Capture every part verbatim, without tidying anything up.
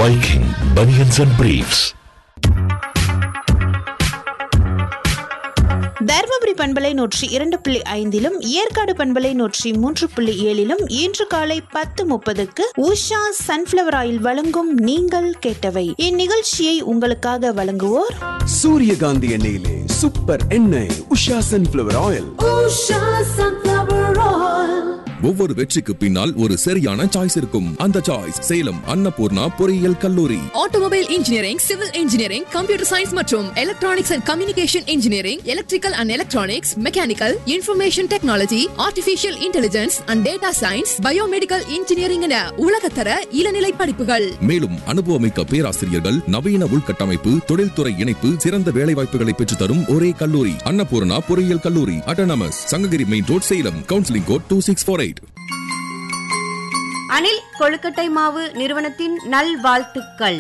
Viking Bunions and Briefs. Dharmapuri பண்பலை நூற்றி இரண்டு புள்ளி ஐந்திலும் ஏற்காடு பண்பலை நூற்றி மூன்று புள்ளி ஏழிலும் இன்று காலை பத்து முப்பதுக்கு உஷா சன்ஃபிளவர் ஆயில் வழங்கும் நீங்கள் கேட்டவை. இந்நிகழ்ச்சியை உங்களுக்காக வழங்குவோர் சூரியகாந்தி எண்ணெயிலே சூப்பர் எண்ணெய் உஷா சன்ஃபிளவர் ஆயில். ஒவ்வொரு வெற்றிக்கு பின்னால் ஒரு சரியான சாய்ஸ் இருக்கும். அந்த சாய்ஸ் சேலம் அன்னபூர்ணா பொறியியல் கல்லூரி. Automobile engineering, civil engineering, computer science மற்றும் electronics and communication engineering, electrical and electronics, mechanical, information technology, artificial intelligence and data science, biomedical engineering என உலகத்தர இளநிலை படிப்புகள். மேலும் அனுபவமிக்க பேராசிரியர்கள், நவீன உள்கட்டமைப்பு, தொழில்துறை இணைப்பு, சிறந்த வேலை வாய்ப்புகளை பெற்று தரும் ஒரே கல்லூரி அன்னபூர்ணா பொறியியல் கல்லூரி, autonomous, Sankagiri main road, Salem. Counselling code two six four eight. Anil கொழுக்கட்டை மாவு நிறுவனத்தின் நல்வாழ்த்துக்கள்.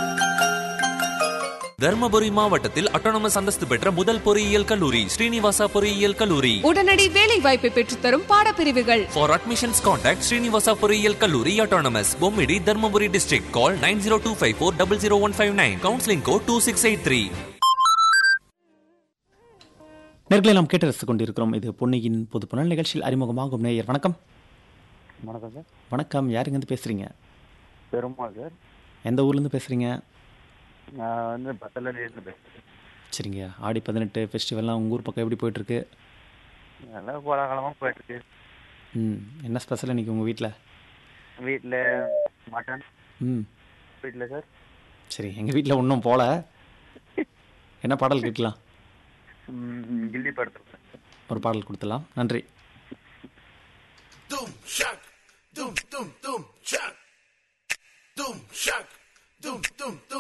தர்மபுரி மாவட்டத்தில் அட்டானமஸ் அந்தஸ்து பெற்ற முதல் பொறியியல் கல்லூரி ஸ்ரீனிவாசா பொறியியல் கல்லூரி. உடனடி வேலை வாய்ப்பை பெற்றுத்தரும் பாடப்பிரிவுகள். ஃபார் அட்மிஷன்ஸ் கான்டாக்ட் ஸ்ரீனிவாசா பொறியியல் கல்லூரி autonomous, Bommidi, Dharmapuri district. Call nine zero two five four double zero one five nine. Counselling code two six eight three. நேர்களை நாம் கேட்டு ரசித்துக் கொண்டிருக்கிறோம். இது பொன்னியின் பொது புனல் நிகழ்ச்சியில் அறிமுகமாகும் நேயர். வணக்கம். வணக்கம் சார். வணக்கம். யாருங்கேருந்து பேசுகிறீங்க? பெருமாள் சார். எந்த ஊர்லேருந்து பேசுகிறீங்க? நான் வந்து பத்தலேருந்து பேசுகிறேன். சரிங்க. ஆடி பதினெட்டு ஃபெஸ்டிவல்லாம் உங்கள் ஊர் பக்கம் எப்படி போயிட்டுருக்கு? நல்லா கோலாகலமாக போயிட்டுருக்கு. ம். என்ன ஸ்பெஷல் இன்றைக்கி உங்கள் வீட்டில்? வீட்டில் மட்டன். ம். வீட்டில் சார். சரி, எங்கள் வீட்டில் ஒன்றும் போகல. என்ன பாடல் கேட்கலாம்? கில்லி படத்தில் ஒரு பாடல் கொடுத்துலாம். நன்றி. Dum shak, dum dum dum shak, dum shak, dum dum dum.